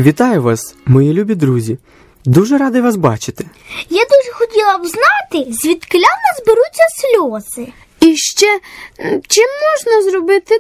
Вітаю вас, мої любі друзі. Дуже радий вас бачити. Я дуже хотіла б знати, звідкиля в нас беруться сльози. І ще, чи можна зробити